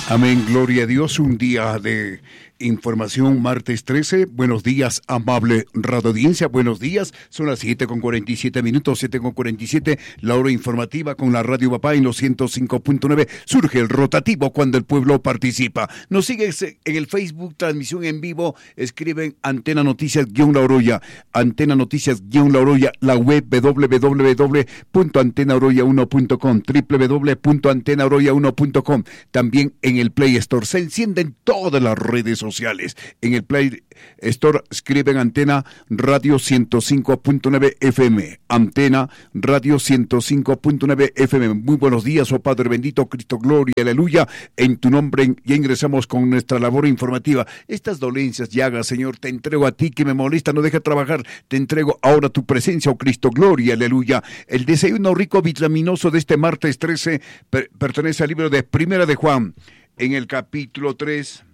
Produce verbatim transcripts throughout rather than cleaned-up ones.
Amén, gloria a Dios, un día de información, martes trece. Buenos días, amable radioaudiencia, buenos días. Son las siete con cuarenta y siete minutos, siete con cuarenta y siete, la hora informativa con la Radio Papá en los ciento cinco punto nueve. Surge el rotativo cuando el pueblo participa. Nos sigues en el Facebook, transmisión en vivo, escriben Antena Noticias guión La Oroya, Antena Noticias guión La Oroya, la web doble u doble u doble u punto antena oroya uno punto com, doble u doble u doble u punto antena oroya uno punto com. También en el Play Store se encienden todas las redes sociales. En el Play Store escriben Antena Radio ciento cinco punto nueve F M, Antena Radio ciento cinco punto nueve F M. Muy buenos días, oh Padre bendito, Cristo, gloria, aleluya, en tu nombre. Ya ingresamos con nuestra labor informativa. Estas dolencias, llagas, Señor, te entrego a ti que me molesta, no deja trabajar, te entrego ahora tu presencia, oh Cristo, gloria, aleluya. El desayuno rico vitaminoso de este martes trece per- pertenece al libro de Primera de Juan, en el capítulo tres,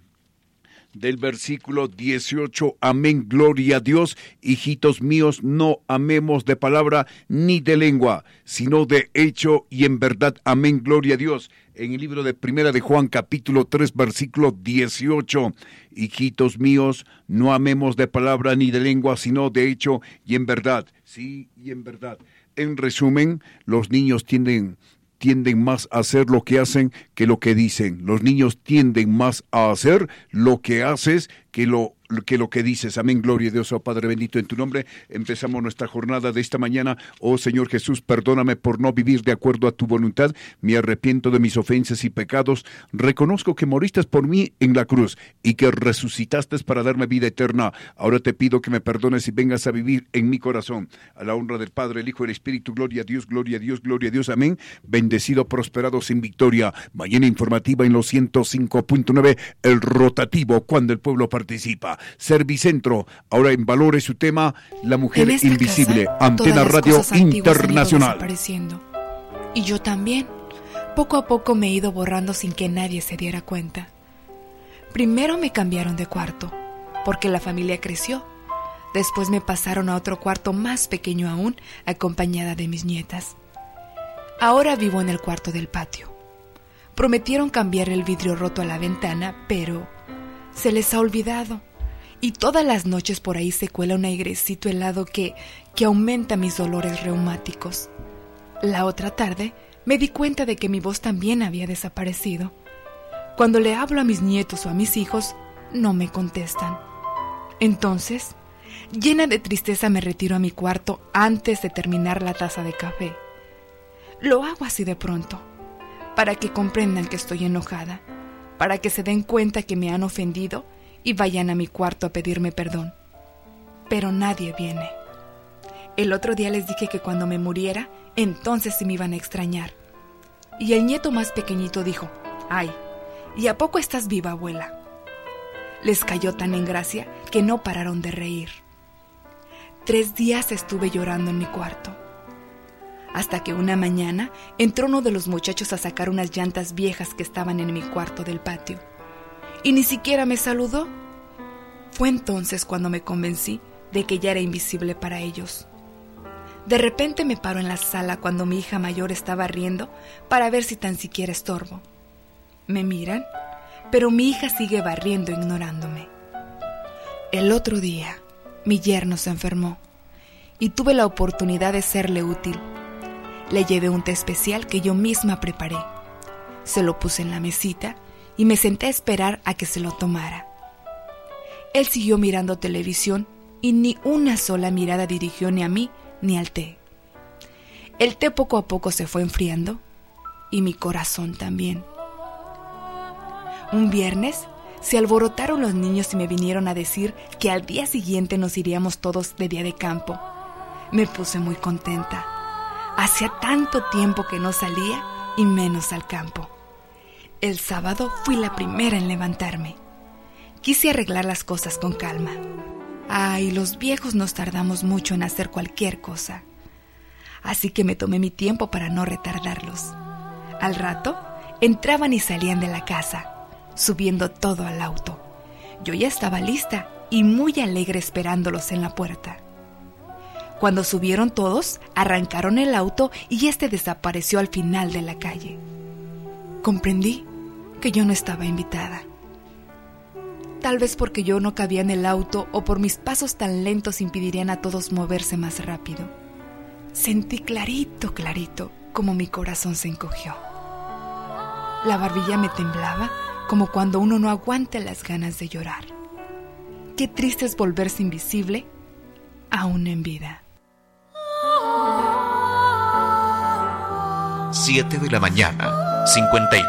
del versículo dieciocho, amén, gloria a Dios. Hijitos míos, no amemos de palabra ni de lengua, sino de hecho y en verdad, amén, gloria a Dios. En el libro de Primera de Juan, capítulo tres, versículo dieciocho, hijitos míos, no amemos de palabra ni de lengua, sino de hecho y en verdad, sí, y en verdad. En resumen, los niños tienden tienden más a hacer lo que hacen que lo que dicen. Los niños tienden más a hacer lo que haces que lo que lo que dices. Amén, gloria a Dios, oh Padre bendito, en tu nombre empezamos nuestra jornada de esta mañana. Oh Señor Jesús, perdóname por no vivir de acuerdo a tu voluntad, me arrepiento de mis ofensas y pecados, reconozco que moriste por mí en la cruz y que resucitaste para darme vida eterna. Ahora te pido que me perdones y vengas a vivir en mi corazón, a la honra del Padre, el Hijo y el Espíritu. Gloria a Dios, gloria a Dios, gloria a Dios, amén. Bendecido, prosperado, sin victoria. Mañana informativa en los ciento cinco punto nueve, el rotativo cuando el pueblo participa. Servicentro, ahora en valores su tema, la mujer invisible, casa, Antena Radio Internacional. Y yo también, poco a poco me he ido borrando sin que nadie se diera cuenta. Primero me cambiaron de cuarto, porque la familia creció. Después me pasaron a otro cuarto más pequeño aún, acompañada de mis nietas. Ahora vivo en el cuarto del patio. Prometieron cambiar el vidrio roto a la ventana, pero se les ha olvidado. Y todas las noches por ahí se cuela un airecito helado que, que aumenta mis dolores reumáticos. La otra tarde me di cuenta de que mi voz también había desaparecido. Cuando le hablo a mis nietos o a mis hijos, no me contestan. Entonces, llena de tristeza me retiro a mi cuarto antes de terminar la taza de café. Lo hago así de pronto, para que comprendan que estoy enojada, para que se den cuenta que me han ofendido y vayan a mi cuarto a pedirme perdón. Pero nadie viene. El otro día les dije que cuando me muriera, entonces sí me iban a extrañar. Y el nieto más pequeñito dijo, ay, ¿y a poco estás viva, abuela? Les cayó tan en gracia que no pararon de reír. Tres días estuve llorando en mi cuarto, hasta que una mañana entró uno de los muchachos a sacar unas llantas viejas que estaban en mi cuarto del patio. Y ni siquiera me saludó. Fue entonces cuando me convencí de que ya era invisible para ellos. De repente me paro en la sala cuando mi hija mayor estaba riendo para ver si tan siquiera estorbo. Me miran, pero mi hija sigue barriendo ignorándome. El otro día, mi yerno se enfermó y tuve la oportunidad de serle útil. Le llevé un té especial que yo misma preparé. Se lo puse en la mesita y me senté a esperar a que se lo tomara. Él siguió mirando televisión y ni una sola mirada dirigió ni a mí ni al té. El té poco a poco se fue enfriando y mi corazón también. Un viernes se alborotaron los niños y me vinieron a decir que al día siguiente nos iríamos todos de día de campo. Me puse muy contenta. Hacía tanto tiempo que no salía y menos al campo. El sábado fui la primera en levantarme. Quise arreglar las cosas con calma. Ay, los viejos nos tardamos mucho en hacer cualquier cosa. Así que me tomé mi tiempo para no retardarlos. Al rato, entraban y salían de la casa, subiendo todo al auto. Yo ya estaba lista y muy alegre esperándolos en la puerta. Cuando subieron todos, arrancaron el auto y este desapareció al final de la calle. Comprendí que yo no estaba invitada. Tal vez porque yo no cabía en el auto o por mis pasos tan lentos impedirían a todos moverse más rápido. Sentí clarito, clarito, como mi corazón se encogió. La barbilla me temblaba como cuando uno no aguanta las ganas de llorar. Qué triste es volverse invisible, aún en vida. siete de la mañana, cincuenta y